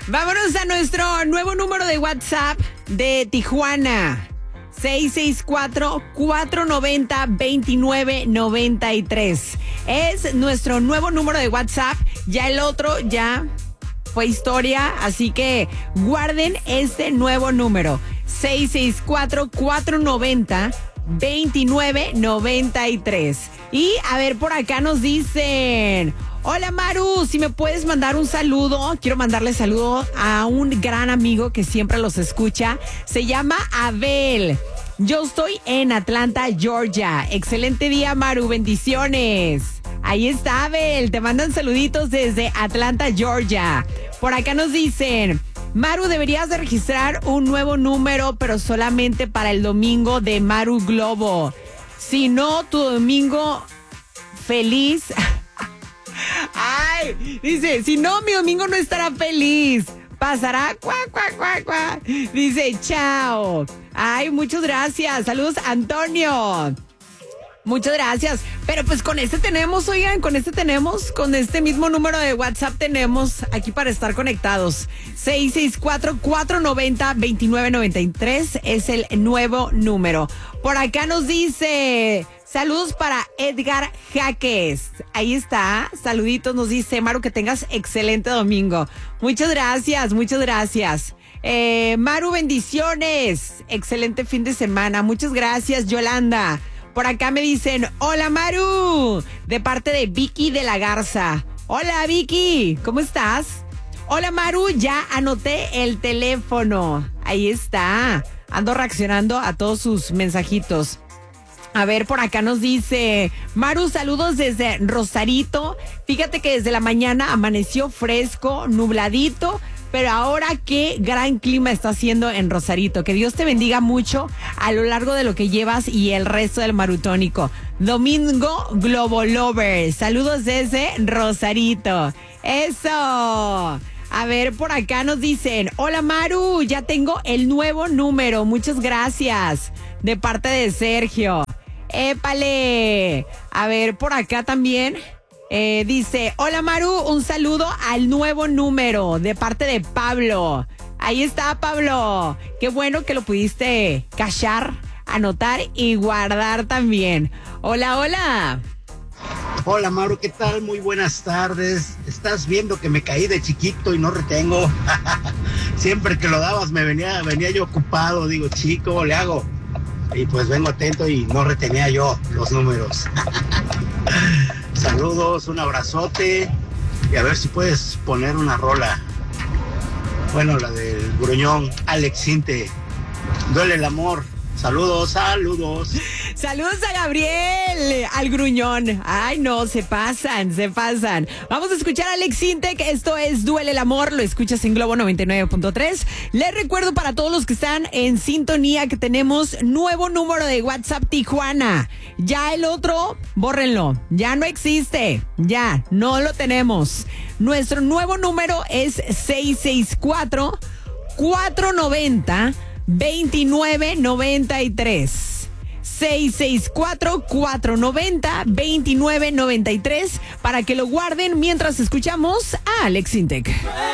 Vámonos a nuestro nuevo número de WhatsApp de Tijuana. 664-490-2993. Es nuestro nuevo número de WhatsApp. Ya el otro ya fue historia, así que guarden este nuevo número. 664-490-2993. Y a ver, por acá nos dicen: hola Maru, si me puedes mandar un saludo. Quiero mandarle saludo a un gran amigo que siempre los escucha. Se llama Abel. Yo estoy en Atlanta, Georgia. Excelente día, Maru, bendiciones. Ahí está Abel, te mandan saluditos desde Atlanta, Georgia. Por acá nos dicen: Maru, deberías de registrar un nuevo número, pero solamente para el domingo de Maru Globo. Si no, tu domingo feliz. Ay, dice, si no, mi domingo no estará feliz. Pasará cuá. Dice, chao. Ay, muchas gracias. Saludos, Antonio. Muchas gracias. Pero pues con este tenemos, oigan, con este mismo número de WhatsApp tenemos aquí para estar conectados. 664-490-2993 es el nuevo número. Por acá nos dice: saludos para Edgar Jaques. Ahí está. Saluditos, nos dice Maru, que tengas excelente domingo. Muchas gracias. Maru, bendiciones. Excelente fin de semana. Muchas gracias, Yolanda. Por acá me dicen: hola Maru, de parte de Vicky de la Garza. Hola Vicky, ¿cómo estás? Hola Maru, ya anoté el teléfono. Ahí está. Ando reaccionando a todos sus mensajitos. A ver, por acá nos dice: Maru, saludos desde Rosarito. Fíjate que desde la mañana amaneció fresco, nubladito, pero ahora qué gran clima está haciendo en Rosarito. Que Dios te bendiga mucho a lo largo de lo que llevas y el resto del marutónico. Domingo Globo Lover. Saludos desde Rosarito. ¡Eso! A ver, por acá nos dicen: hola Maru, ya tengo el nuevo número. Muchas gracias. De parte de Sergio. ¡Épale! A ver, por acá también dice: hola Maru, un saludo al nuevo número de parte de Pablo. Ahí está, Pablo. Qué bueno que lo pudiste cachar, anotar y guardar también. Hola. Hola Maru, ¿qué tal? Muy buenas tardes. Estás viendo que me caí de chiquito y no retengo. Siempre que lo dabas venía yo ocupado. Digo, chico, ¿cómo le hago? Y pues vengo atento y no retenía yo los números. Saludos, un abrazote. Y a ver si puedes poner una rola. Bueno, la del gruñón, Alex Sinte. Duele el amor. Saludos. Saludos a Gabriel, al gruñón. Ay, no, se pasan. Vamos a escuchar a Alex Sintek. Esto es Duele el Amor. Lo escuchas en Globo 99.3. Les recuerdo para todos los que están en sintonía que tenemos nuevo número de WhatsApp Tijuana. Ya el otro, bórrenlo. Ya no existe. Ya no lo tenemos. Nuestro nuevo número es 664-490-2993. 664-490-2993 para que lo guarden mientras escuchamos a Alex Sintek.